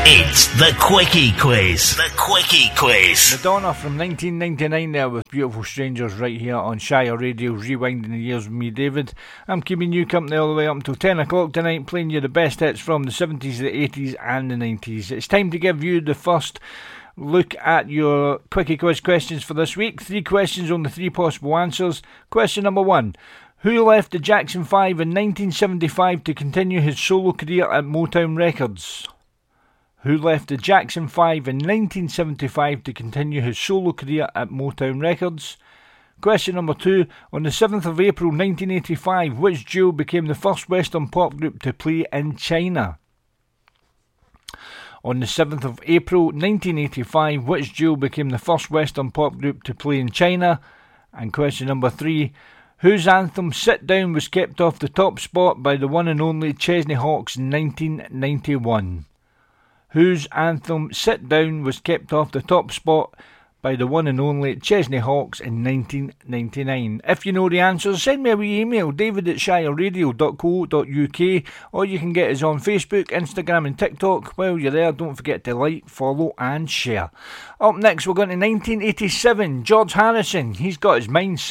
It's the Quickie Quiz. The Quickie Quiz. Madonna from 1999 there with Beautiful Strangers right here on Shire Radio, rewinding the years with me, David. I'm keeping you company all the way up until 10 o'clock tonight, playing you the best hits from the 70s, the 80s and the 90s. It's time to give you the first look at your Quickie Quiz questions for this week. 3 questions, only 3 possible answers. Question number 1. Who left the Jackson 5 in 1975 to continue his solo career at Motown Records? Who left the Jackson 5 in 1975 to continue his solo career at Motown Records? Question number 2. On the 7th of April 1985, which duo became the first Western pop group to play in China? On the 7th of April 1985, which duo became the first Western pop group to play in China? And question number 3. Whose anthem Sit Down was kept off the top spot by the one and only Chesney Hawkes in 1991? Whose anthem Sit Down was kept off the top spot by the one and only Chesney Hawkes in 1999. If you know the answers, send me a wee email, david@shireradio.co.uk, or you can get us on Facebook, Instagram and TikTok. While you're there, don't forget to like, follow and share. Up next, we're going to 1987. George Harrison, he's got his mind